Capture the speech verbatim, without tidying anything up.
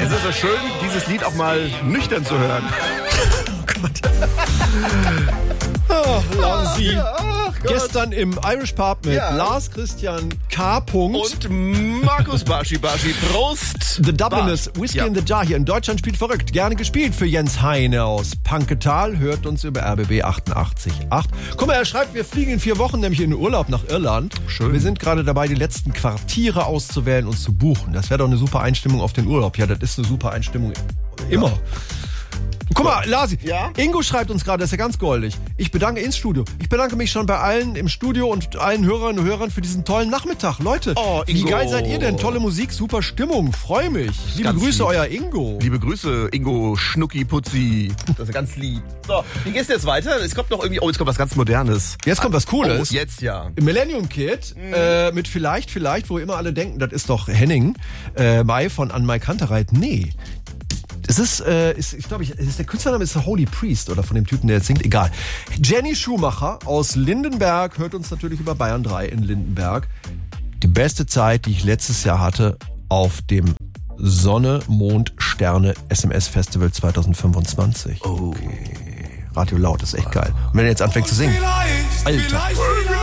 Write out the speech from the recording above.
Es ist so schön, dieses Lied auch mal nüchtern zu hören. Oh Gott. Ach, Lausi. Ach, Gestern im Irish Pub mit Ja. Lars Christian K. Und Markus Baschi Baschi. Prost. The Dubliners, Bar. Whiskey Ja. in the Jar hier in Deutschland spielt verrückt. Gerne gespielt für Jens Heine aus Panketal. Hört uns über R B B achtundachtzig Komma acht. Guck mal, er schreibt, wir fliegen in vier Wochen nämlich in den Urlaub nach Irland. Schön. Wir sind gerade dabei, die letzten Quartiere auszuwählen und zu buchen. Das wäre doch eine super Einstimmung auf den Urlaub. Ja, das ist eine super Einstimmung immer. Ja. Guck mal, Lasi, Ja? Ingo schreibt uns gerade, das ist ja ganz goldig. Ich bedanke ins Studio. Ich bedanke mich schon bei allen im Studio und allen Hörerinnen und Hörern für diesen tollen Nachmittag. Leute, Oh, wie Ingo. geil seid ihr denn? Tolle Musik, super Stimmung, freue mich. Liebe Ganz Grüße, lieb. euer Ingo. Liebe Grüße, Ingo Schnucki Putzi. Das ist ganz lieb. So, wie geht's jetzt weiter? Es kommt noch irgendwie, oh, jetzt kommt was ganz Modernes. Jetzt kommt was Cooles. Oh, jetzt ja. Millennium Kid äh, mit Vielleicht, Vielleicht, wo immer alle denken, das ist doch Henning äh, Mai von An Mai Kantereit. Nee. Es ist, äh, ist, ich glaube, ich, ist der Künstlername ist der Holy Priest oder von dem Typen, der jetzt singt. Egal. Jenny Schumacher aus Lindenberg hört uns natürlich über Bayern drei in Lindenberg. Die beste Zeit, die ich letztes Jahr hatte auf dem Sonne, Mond, Sterne S M S Festival zwanzig fünfundzwanzig. Oh. Okay. Radio laut, ist echt geil. Und wenn er jetzt anfängt zu singen. Alter.